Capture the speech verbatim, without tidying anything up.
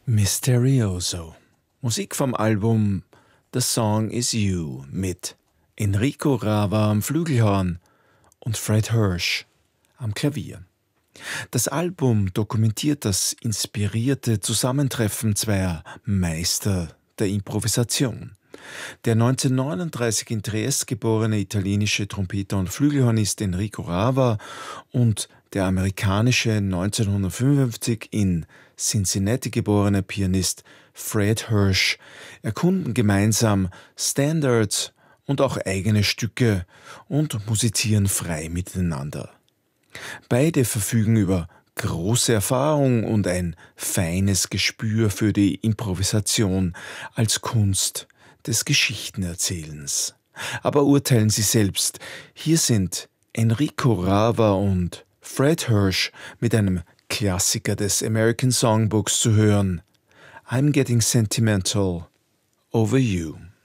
Misterioso. Musik vom Album The Song Is You mit Enrico Rava am Flügelhorn und Fred Hersch am Klavier. Das Album dokumentiert das inspirierte Zusammentreffen zweier Meister der Improvisation. Der neunzehnhundertneununddreißig in Trieste geborene italienische Trompeter und Flügelhornist Enrico Rava und der amerikanische neunzehnhundertfünfundfünfzig in Cincinnati geborene Pianist Fred Hersch erkunden gemeinsam Standards und auch eigene Stücke und musizieren frei miteinander. Beide verfügen über große Erfahrung und ein feines Gespür für die Improvisation als Kunst des Geschichtenerzählens. Aber urteilen Sie selbst, hier sind Enrico Rava und Fred Hersch mit einem Klassiker des American Songbooks zu hören, I'm Getting Sentimental Over You.